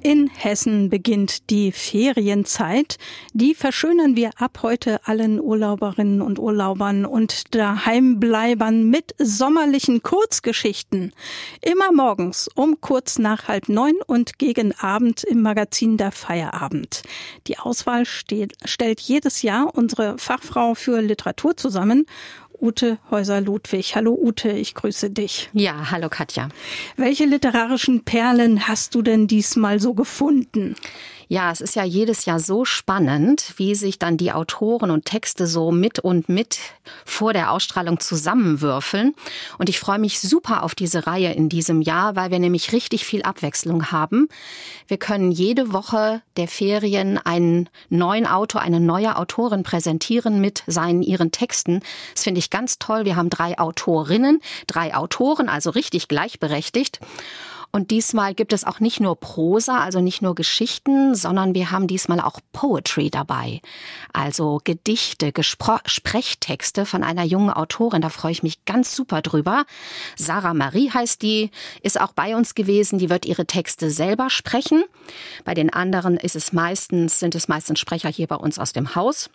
In Hessen beginnt die Ferienzeit. Die verschönern wir ab heute allen Urlauberinnen und Urlaubern und Daheimbleibern mit sommerlichen Kurzgeschichten. Immer morgens um kurz nach 8:30 und gegen Abend im Magazin Der Feierabend. Die Auswahl stellt jedes Jahr unsere Fachfrau für Literatur zusammen, Ute Häuser-Ludwig. Hallo Ute, ich grüße dich. Ja, hallo Katja. Welche literarischen Perlen hast du denn diesmal so gefunden? Ja, es ist ja jedes Jahr so spannend, wie sich dann die Autoren und Texte so mit vor der Ausstrahlung zusammenwürfeln. Und ich freue mich super auf diese Reihe in diesem Jahr, weil wir nämlich richtig viel Abwechslung haben. Wir können jede Woche der Ferien einen neuen Autor, eine neue Autorin präsentieren mit ihren Texten. Das finde ich ganz toll. Wir haben 3 Autorinnen, 3 Autoren, also richtig gleichberechtigt. Und diesmal gibt es auch nicht nur Prosa, also nicht nur Geschichten, sondern wir haben diesmal auch Poetry dabei. Also Gedichte, Sprechtexte von einer jungen Autorin, da freue ich mich ganz super drüber. Sarah Marie heißt die, ist auch bei uns gewesen, die wird ihre Texte selber sprechen. Bei den anderen sind es meistens Sprecher hier bei uns aus dem Haus.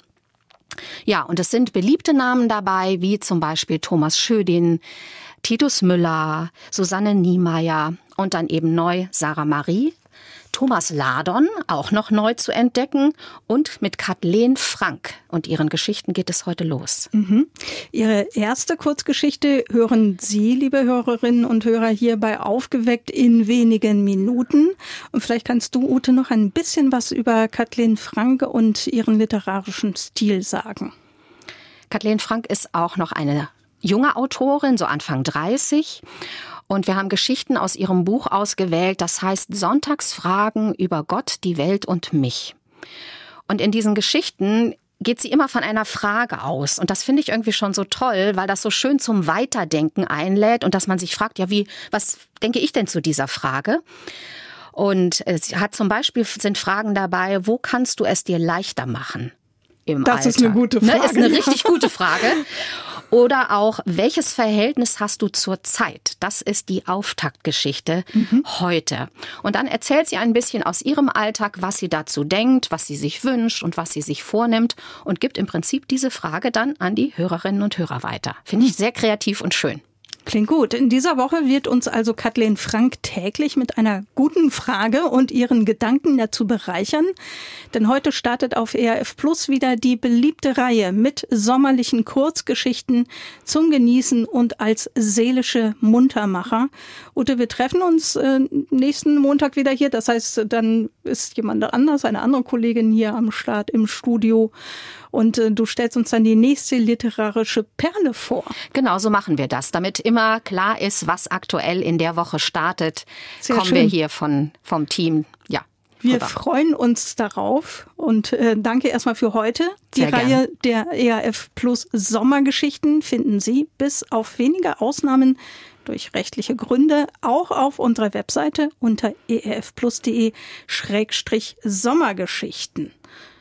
Ja, und es sind beliebte Namen dabei, wie zum Beispiel Thomas Schödin, Titus Müller, Susanne Niemeyer und dann eben neu Sarah Marie, Thomas Ladon, auch noch neu zu entdecken, und mit Kathleen Frank. Und ihren Geschichten geht es heute los. Ihre erste Kurzgeschichte hören Sie, liebe Hörerinnen und Hörer, hier bei Aufgeweckt in wenigen Minuten. Und vielleicht kannst du, Ute, noch ein bisschen was über Kathleen Frank und ihren literarischen Stil sagen. Kathleen Frank ist auch noch eine junge Autorin, so Anfang 30. Und wir haben Geschichten aus ihrem Buch ausgewählt, das heißt Sonntagsfragen über Gott, die Welt und mich. Und in diesen Geschichten geht sie immer von einer Frage aus. Und das finde ich irgendwie schon so toll, weil das so schön zum Weiterdenken einlädt und dass man sich fragt, ja, was denke ich denn zu dieser Frage? Und sie hat zum Beispiel, sind Fragen dabei, wo kannst du es dir leichter machen im Alltag? Das ist eine gute Frage. Ist eine richtig gute Frage. Oder auch, welches Verhältnis hast du zur Zeit? Das ist die Auftaktgeschichte heute. Und dann erzählt sie ein bisschen aus ihrem Alltag, was sie dazu denkt, was sie sich wünscht und was sie sich vornimmt und gibt im Prinzip diese Frage dann an die Hörerinnen und Hörer weiter. Finde ich sehr kreativ und schön. Klingt gut. In dieser Woche wird uns also Kathleen Frank täglich mit einer guten Frage und ihren Gedanken dazu bereichern. Denn heute startet auf ERF Plus wieder die beliebte Reihe mit sommerlichen Kurzgeschichten zum Genießen und als seelische Muntermacher. Ute, wir treffen uns nächsten Montag wieder hier. Das heißt, dann ist jemand anders, eine andere Kollegin hier am Start im Studio. Und du stellst uns dann die nächste literarische Perle vor. Genau, so machen wir das. Damit immer klar ist, was aktuell in der Woche startet, kommen schön. wir hier vom Team, ja. Wir rüber. freuen uns darauf und danke erstmal für heute. Die Sehr Reihe der ERF Plus Sommergeschichten finden Sie bis auf wenige Ausnahmen durch rechtliche Gründe auch auf unserer Webseite unter erfplus.de/Sommergeschichten.